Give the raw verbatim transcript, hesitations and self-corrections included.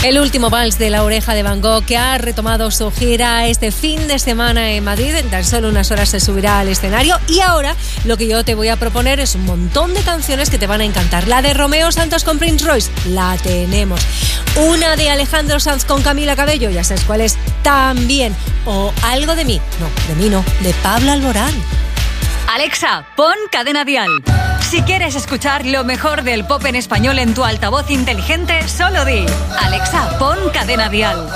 El último vals de La Oreja de Van Gogh, que ha retomado su gira este fin de semana en Madrid. En tan solo unas horas se subirá al escenario. Y ahora lo que yo te voy a proponer es un montón de canciones que te van a encantar. La de Romeo Santos con Prince Royce, la tenemos. Una de Alejandro Sanz con Camila Cabello, ya sabes cuál es, también. O Algo de mí, no, de mí no, de Pablo Alborán. Alexa, pon Cadena Dial. Si quieres escuchar lo mejor del pop en español en tu altavoz inteligente, solo di: Alexa, pon Cadena Dial.